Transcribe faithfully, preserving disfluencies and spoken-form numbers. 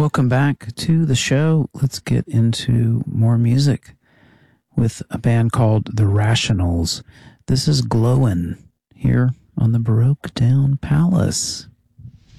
Welcome back to the show. Let's get into more music with a band called The Rationals. This is Glowin' here on the Baroque Town Palace.